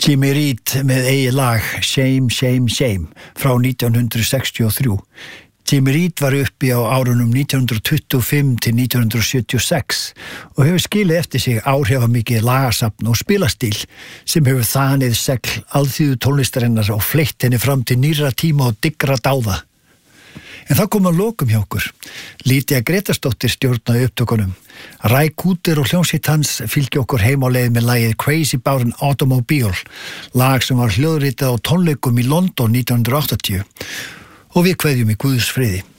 Jimmy Reed með eigið lag Shame, Shame, Shame frá 1963. Jimmy Reed var uppi á árunum 1925 til 1976 og hefur skilið eftir sig áhrifamikið lagasafn og spilastíl sem hefur þanið segl alþýðu tónlistarinnar og fleytt henni fram til nýrra tíma og diggra dáða. En það kom að lokum hjá okkur. Lídia Gretarsdóttir stjórnaði upptökunum. Ray Cooder og hljómsveit hans fylgja okkur heim á leið með lagið Crazy About an Automobile, lag sem var hljóðritað á tónleikum í London 1980. Og við kveðjum í Guðs friði.